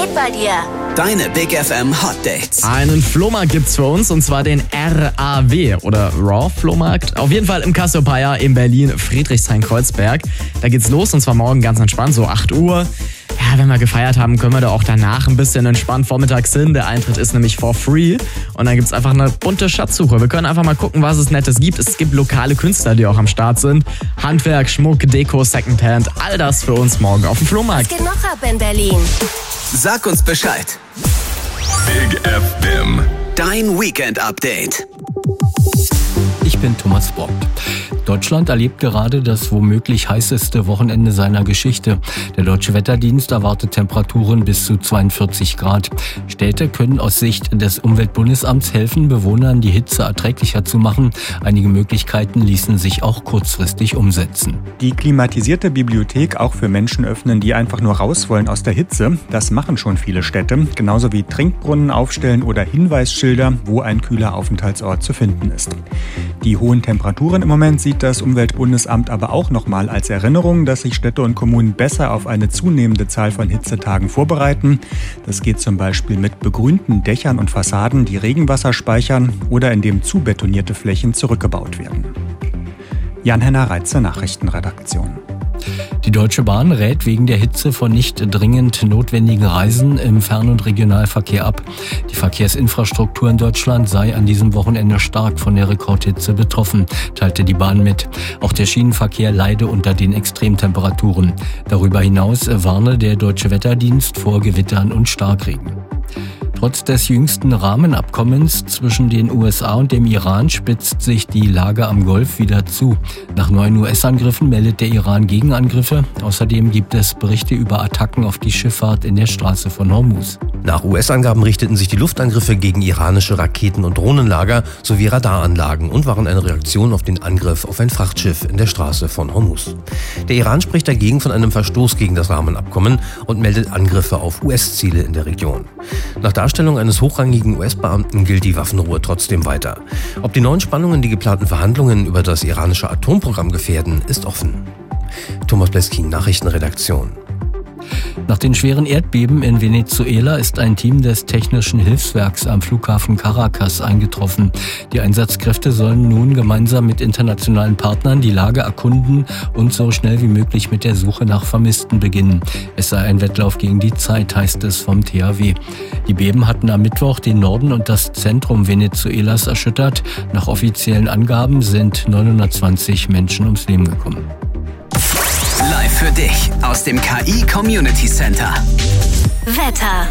geht bei dir? Deine Big FM Hot Dates. Einen Flohmarkt gibt's für uns, und zwar den RAW oder Raw Flohmarkt. Auf jeden Fall im Cassiopeia in Berlin, Friedrichshain-Kreuzberg. Da geht's los, und zwar morgen ganz entspannt, so 8 Uhr. Ja, wenn wir gefeiert haben, können wir da auch danach ein bisschen entspannt vormittags hin. Der Eintritt ist nämlich for free. Und dann gibt's einfach eine bunte Schatzsuche. Wir können einfach mal gucken, was es Nettes gibt. Es gibt lokale Künstler, die auch am Start sind. Handwerk, Schmuck, Deko, Secondhand, all das für uns morgen auf dem Flohmarkt. Was geht noch ab in Berlin? Sag uns Bescheid. Big FM. Dein Weekend-Update. Ich bin Thomas Bock. Deutschland erlebt gerade das womöglich heißeste Wochenende seiner Geschichte. Der Deutsche Wetterdienst erwartet Temperaturen bis zu 42 Grad. Städte können aus Sicht des Umweltbundesamts helfen, Bewohnern die Hitze erträglicher zu machen. Einige Möglichkeiten ließen sich auch kurzfristig umsetzen. Die klimatisierte Bibliothek auch für Menschen öffnen, die einfach nur raus wollen aus der Hitze. Das machen schon viele Städte. Genauso wie Trinkbrunnen aufstellen oder Hinweisschilder, wo ein kühler Aufenthaltsort zu finden ist. Die hohen Temperaturen im Moment sieht das Umweltbundesamt aber auch nochmal als Erinnerung, dass sich Städte und Kommunen besser auf eine zunehmende Zahl von Hitzetagen vorbereiten. Das geht zum Beispiel mit begrünten Dächern und Fassaden, die Regenwasser speichern, oder indem zubetonierte Flächen zurückgebaut werden. Jan-Henner Reitze, Nachrichtenredaktion. Die Deutsche Bahn rät wegen der Hitze von nicht dringend notwendigen Reisen im Fern- und Regionalverkehr ab. Die Verkehrsinfrastruktur in Deutschland sei an diesem Wochenende stark von der Rekordhitze betroffen, teilte die Bahn mit. Auch der Schienenverkehr leide unter den Extremtemperaturen. Darüber hinaus warne der Deutsche Wetterdienst vor Gewittern und Starkregen. Trotz des jüngsten Rahmenabkommens zwischen den USA und dem Iran spitzt sich die Lage am Golf wieder zu. Nach neuen US-Angriffen meldet der Iran Gegenangriffe. Außerdem gibt es Berichte über Attacken auf die Schifffahrt in der Straße von Hormuz. Nach US-Angaben richteten sich die Luftangriffe gegen iranische Raketen- und Drohnenlager sowie Radaranlagen und waren eine Reaktion auf den Angriff auf ein Frachtschiff in der Straße von Hormuz. Der Iran spricht dagegen von einem Verstoß gegen das Rahmenabkommen und meldet Angriffe auf US-Ziele in der Region. Nach Darstellung eines hochrangigen US-Beamten gilt die Waffenruhe trotzdem weiter. Ob die neuen Spannungen die geplanten Verhandlungen über das iranische Atomprogramm gefährden, ist offen. Thomas Bleskin, Nachrichtenredaktion. Nach den schweren Erdbeben in Venezuela ist ein Team des Technischen Hilfswerks am Flughafen Caracas eingetroffen. Die Einsatzkräfte sollen nun gemeinsam mit internationalen Partnern die Lage erkunden und so schnell wie möglich mit der Suche nach Vermissten beginnen. Es sei ein Wettlauf gegen die Zeit, heißt es vom THW. Die Beben hatten am Mittwoch den Norden und das Zentrum Venezuelas erschüttert. Nach offiziellen Angaben sind 920 Menschen ums Leben gekommen. Live für dich aus dem KI Community Center. Wetter.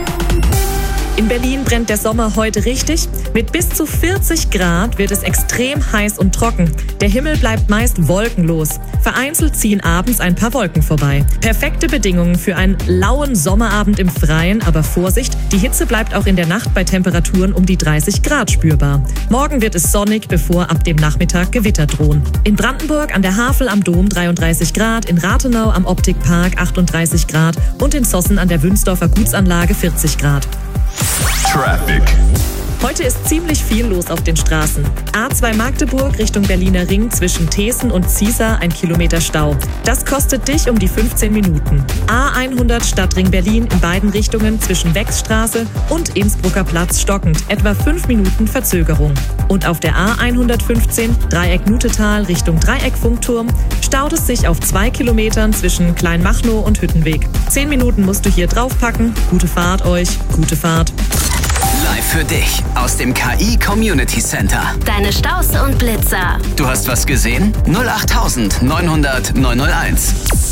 In Berlin brennt der Sommer heute richtig. Mit bis zu 40 Grad wird es extrem heiß und trocken. Der Himmel bleibt meist wolkenlos. Vereinzelt ziehen abends ein paar Wolken vorbei. Perfekte Bedingungen für einen lauen Sommerabend im Freien, aber Vorsicht, die Hitze bleibt auch in der Nacht bei Temperaturen um die 30 Grad spürbar. Morgen wird es sonnig, bevor ab dem Nachmittag Gewitter drohen. In Brandenburg an der Havel am Dom 33 Grad, in Rathenau am Optikpark 38 Grad und in Sossen an der Wünsdorfer Gutsanlage 40 Grad. Traffic. Heute ist ziemlich viel los auf den Straßen. A2 Magdeburg Richtung Berliner Ring zwischen Thesen und Ziesar 1 Kilometer Stau. Das kostet dich um die 15 Minuten. A100 Stadtring Berlin in beiden Richtungen zwischen Wechsstraße und Innsbrucker Platz stockend. Etwa 5 Minuten Verzögerung. Und auf der A115 Dreieck Nutetal Richtung Dreieckfunkturm staut es sich auf 2 Kilometern zwischen Kleinmachnow und Hüttenweg. 10 Minuten musst du hier draufpacken. Gute Fahrt euch, gute Fahrt. Live für dich aus dem KI Community Center. Deine Staus und Blitzer. Du hast was gesehen? 08900 901.